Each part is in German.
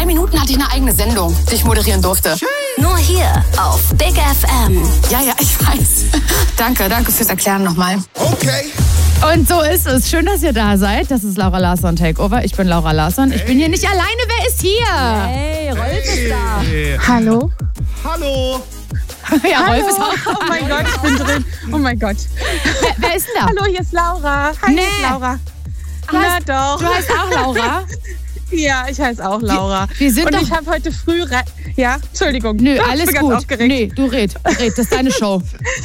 Minuten hatte ich eine eigene Sendung, die ich moderieren durfte. Nur hier auf Big FM. Ja, ich weiß. Danke fürs Erklären nochmal. Okay. Und so ist es. Schön, dass ihr da seid. Das ist Laura Larsson Takeover. Ich bin Laura Larsson. Ich bin hier nicht alleine. Wer ist hier? Hey, Rolf ist da. Hallo. Hallo. Ja, Hallo. Rolf ist auch. Oh mein Gott, ich bin drin. Oh mein Gott. Wer ist denn da? Hallo, hier ist Laura. Hi, hier ist Laura. Na doch. Du heißt auch Laura? Ja, ich heiße auch Laura. Wir sind Und doch... ich habe heute früh... Ja, Entschuldigung. Nö, Ich alles bin gut. ganz aufgeregt. Nee, du red. Das ist deine Show.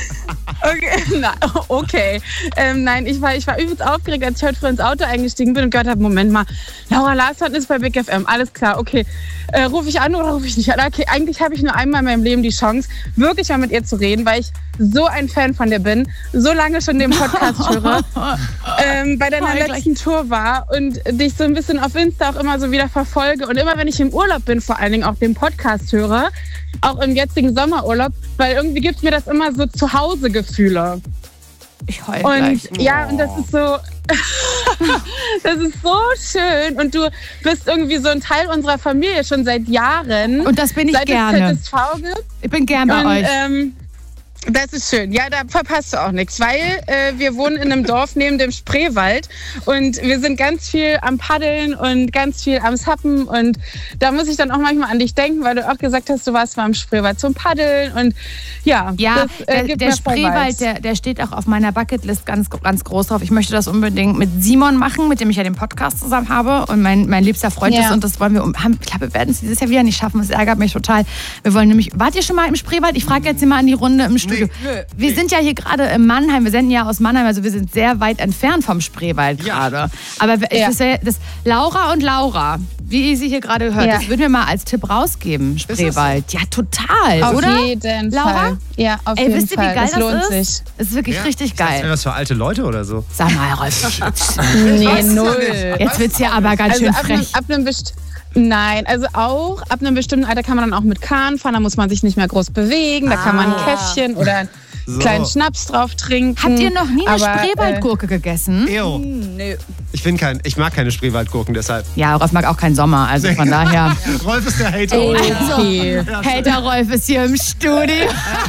Okay. Nein, ich war übelst aufgeregt, als ich heute früh ins Auto eingestiegen bin und gehört habe, Moment mal, Laura Larsson ist bei Big FM, alles klar, okay. Rufe ich an oder rufe ich nicht an? Okay, eigentlich habe ich nur einmal in meinem Leben die Chance, wirklich mal mit ihr zu reden, weil ich so ein Fan von dir bin, so lange schon den Podcast höre, bei deiner letzten Tour war und dich so ein bisschen auf Insta auch immer so wieder verfolge und immer, wenn ich im Urlaub bin, vor allen Dingen auch den Podcast höre, auch im jetzigen Sommerurlaub, weil irgendwie gibt mir das immer so Zuhause-Gefühle. Ich heul Und gleich. ja, und das ist so, das ist so schön. Und du bist irgendwie so ein Teil unserer Familie schon seit Jahren. Und das bin ich seit gerne. Es ZSV gibt. Ich bin gern bei euch. Das ist schön. Ja, da verpasst du auch nichts, weil wir wohnen in einem Dorf neben dem Spreewald und wir sind ganz viel am Paddeln und ganz viel am Sappen und da muss ich dann auch manchmal an dich denken, weil du auch gesagt hast, du warst mal am Spreewald zum Paddeln und ja, Ja, das, gibt der mir Spreewald, der steht auch auf meiner Bucketlist ganz, ganz groß drauf. Ich möchte das unbedingt mit Simon machen, mit dem ich ja den Podcast zusammen habe und mein liebster Freund ist und das wollen wir ich glaube, wir werden es dieses Jahr wieder nicht schaffen. Das ärgert mich total. Wir wollen nämlich, wart ihr schon mal im Spreewald? Ich frage jetzt hier mal an die Runde im Studio. Wir sind ja hier gerade in Mannheim, wir senden ja aus Mannheim, also wir sind sehr weit entfernt vom Spreewald gerade. Aber das Laura und Laura, wie ihr sie hier gerade hört, das würden wir mal als Tipp rausgeben, Spreewald. Ja, total, auf oder? Jeden Laura? Fall. Ja, auf jeden wisst ihr, wie Fall. geil das lohnt das sich. ist? Das ist wirklich richtig geil. Ist das was für alte Leute oder so? Sag mal, Rolf. Nee, null. Jetzt wird's ja aber ganz schön frech. Nein, also auch ab einem bestimmten Alter kann man dann auch mit Kahn fahren, da muss man sich nicht mehr groß bewegen, da kann man ein Käffchen oder einen kleinen Schnaps drauf trinken. Habt ihr noch nie eine Spreewaldgurke gegessen? Ew. Nö. Ich mag keine Spreewaldgurken, deshalb. Ja, Rolf mag auch keinen Sommer, also von daher. Rolf ist der Hater. Okay. Hater Rolf ist hier im Studio.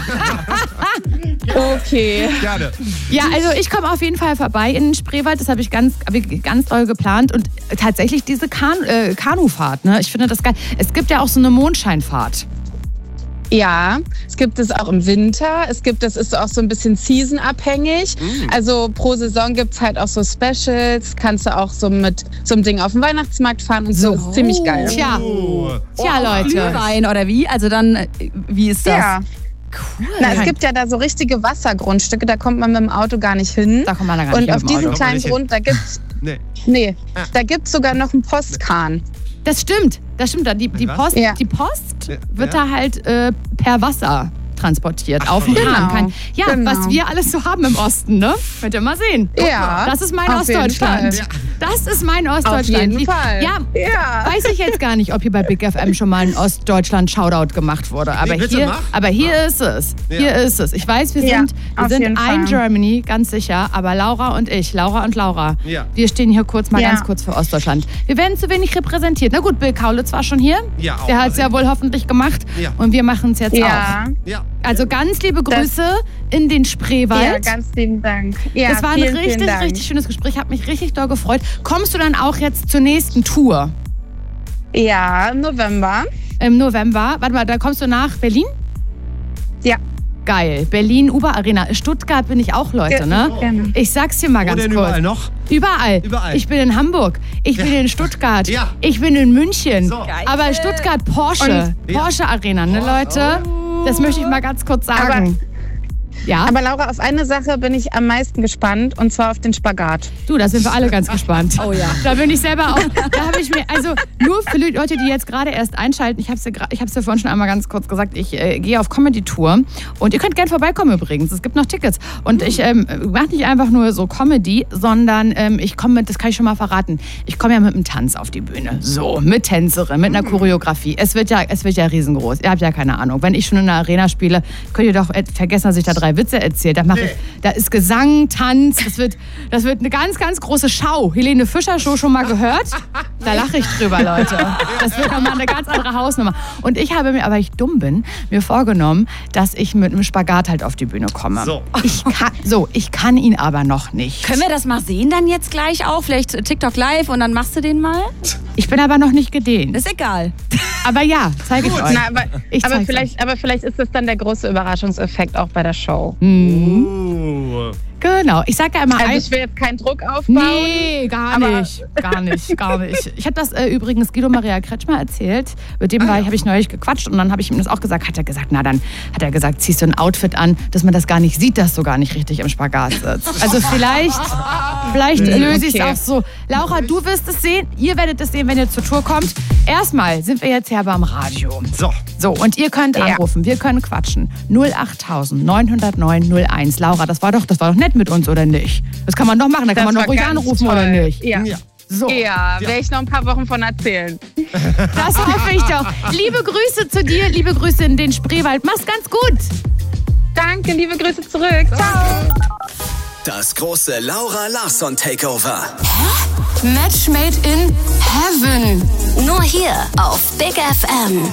Okay. Gerne. Ja, also ich komme auf jeden Fall vorbei in den Spreewald. Das habe ich ganz doll geplant. Und tatsächlich diese Kanufahrt, ne? Ich finde das geil. Es gibt ja auch so eine Mondscheinfahrt. Ja, es gibt es auch im Winter. Das ist auch so ein bisschen seasonabhängig. Also pro Saison gibt es halt auch so Specials. Kannst du auch so mit so einem Ding auf den Weihnachtsmarkt fahren und so. Ist ziemlich geil. Tja, Leute. Glühwein oder wie? Also dann, wie ist das? Ja. Cool. Na, es gibt ja da so richtige Wassergrundstücke, da kommt man mit dem Auto gar nicht hin. Da kommt man da gar und nicht auf mit dem diesem Auto. kleinen Grund, da gibt's da gibt's sogar noch einen Postkahn. Das stimmt. Die Post, die Post wird da halt per Wasser transportiert auf dem Kahn. Ja, was wir alles so haben im Osten, ne? Könnt ihr mal sehen. Ja. Das ist mein auf jeden Ostdeutschland. Fall. Das ist mein Ostdeutschland. Auf jeden Fall. Ja, Ja. weiß ich jetzt gar nicht, ob hier bei Big FM schon mal ein Ostdeutschland-Shoutout gemacht wurde. Aber, hier ist es. Ja. Hier ist es. Ich weiß, wir Ja, sind auf jeden ein Fall. Germany, ganz sicher. Aber Laura und ich, Laura und Laura, Ja. wir stehen hier Ja. ganz kurz für Ostdeutschland. Wir werden zu wenig repräsentiert. Na gut, Bill Kaulitz war schon hier. Ja, auch. Der hat es ja wohl hoffentlich gemacht. Ja. Und wir machen es jetzt Ja. auch. Ja. Also ganz liebe Grüße in den Ja, Spreewald. ganz lieben Dank. Ja, Das war ein vielen, richtig, vielen Dank. richtig schönes Gespräch. Hat mich richtig doll gefreut. Kommst du dann auch jetzt zur nächsten Tour Ja, im November. im November? Warte mal, da kommst du nach Berlin? Ja. Geil. Berlin, Uber-Arena. Stuttgart bin ich auch, Leute, ne? Gerne. Ich sag's dir mal Wo ganz denn kurz. überall noch? Überall. Überall. Ich bin in Hamburg. Ich bin in Stuttgart. Ja. Ich bin in München. So. Geil. Aber in Stuttgart Porsche. Porsche Arena, ne, Leute? Das möchte ich mal ganz kurz sagen. Ja, Aber Laura, auf eine Sache bin ich am meisten gespannt, und zwar auf den Spagat. du, da sind wir alle ganz gespannt. Oh ja. Da bin ich selber auch. Da habe ich mir, also nur für Leute, die jetzt gerade erst einschalten, ich habe es ja vorhin schon einmal ganz kurz gesagt, ich gehe auf Comedy-Tour und ihr könnt gerne vorbeikommen übrigens. Es gibt noch Tickets. Und ich mache nicht einfach nur so Comedy, sondern ich komme mit, das kann ich schon mal verraten, ich komme ja mit einem Tanz auf die Bühne. So, mit Tänzerin, mit einer Choreografie. Es wird ja riesengroß. Ihr habt ja keine Ahnung. Wenn ich schon in einer Arena spiele, könnt ihr doch vergessen, dass ich da 3 Witze erzählt. Da ist Gesang, Tanz, das wird eine ganz, ganz große Schau. Helene Fischer Show schon mal gehört? Da lache ich drüber, Leute. Das wird nochmal eine ganz andere Hausnummer. Und ich habe mir, aber ich dumm bin, mir vorgenommen, dass ich mit einem Spagat halt auf die Bühne komme. Ich kann ihn aber noch nicht. Können wir das mal sehen dann jetzt gleich auch? Vielleicht TikTok live und dann machst du den mal? Ich bin aber noch nicht gedehnt. Ist egal. Aber ja, zeige ich euch. Na, aber vielleicht ist das dann der große Überraschungseffekt auch bei der Show. Genau, ich sage ja immer... Also ich will jetzt keinen Druck aufbauen. Nee, gar nicht. Ich habe das übrigens Guido Maria Kretschmer erzählt. Mit dem habe ich neulich gequatscht und dann habe ich ihm das auch gesagt. Hat er gesagt, ziehst du ein Outfit an, dass man das gar nicht sieht, dass du gar nicht richtig im Spagat sitzt. Also vielleicht löse ich es auch so. Laura, du wirst es sehen. Ihr werdet es sehen, wenn ihr zur Tour kommt. Erstmal sind wir jetzt hier beim Radio. So, und ihr könnt anrufen. Wir können quatschen. 08000 909 01. Laura, das war doch nett mit uns, oder nicht? Das kann man doch machen, da kann man doch ruhig anrufen, toll. oder nicht? Ja. So. Ja, werde ich noch ein paar Wochen von erzählen. Das hoffe ich doch. Liebe Grüße zu dir, liebe Grüße in den Spreewald. Mach's ganz gut. Danke, liebe Grüße zurück. Ciao. Das große Laura Larsson Takeover. Match made in heaven. Nur hier auf Big FM.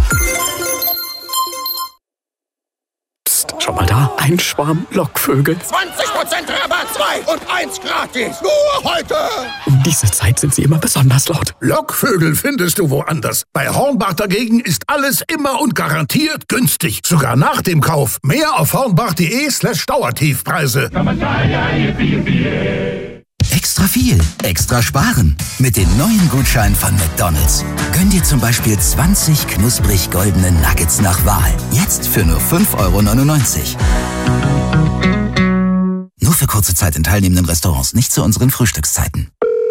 Schau mal da, ein Schwarm Lockvögel. 20% Rabatt, 2 und 1 gratis. Nur heute. Um diese Zeit sind sie immer besonders laut. Lockvögel findest du woanders. Bei Hornbach dagegen ist alles immer und garantiert günstig. Sogar nach dem Kauf. Mehr auf hornbach.de/Dauertiefpreise. Extra viel, extra sparen. Mit den neuen Gutscheinen von McDonald's. Gönn dir zum Beispiel 20 knusprig goldene Nuggets nach Wahl. Jetzt für nur 5,99 €. Nur für kurze Zeit in teilnehmenden Restaurants, nicht zu unseren Frühstückszeiten.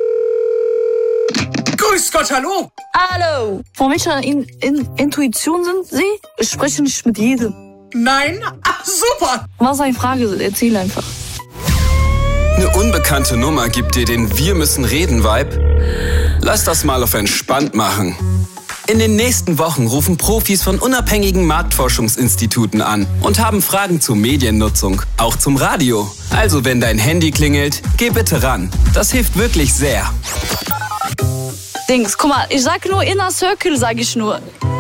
Grüß Gott, hallo. Hallo. Von welcher Intuition sind Sie? Ich spreche nicht mit jedem. Nein? Ach, super. Was eine Frage? Erzähl einfach. Eine unbekannte Nummer gibt dir den Wir-müssen-reden-Vibe? Lass das mal auf entspannt machen. In den nächsten Wochen rufen Profis von unabhängigen Marktforschungsinstituten an und haben Fragen zur Mediennutzung, auch zum Radio. Also wenn dein Handy klingelt, geh bitte ran. Das hilft wirklich sehr. Dings, guck mal, ich sag nur Inner Circle, sag ich nur.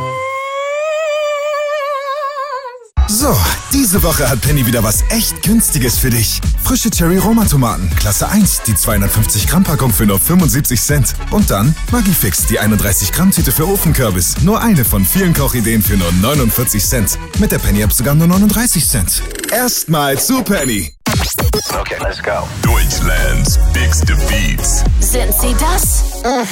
So, diese Woche hat Penny wieder was echt Günstiges für dich. Frische Cherry-Roma-Tomaten, Klasse 1, die 250-Gramm-Packung für nur 75 Cent. Und dann Maggi-Fix, die 31-Gramm-Tüte für Ofenkürbis. Nur eine von vielen Kochideen für nur 49 Cent. Mit der Penny-App sogar nur 39 Cent. Erstmal zu Penny. Okay, let's go. Deutschlands biggest beats. Sind Sie das?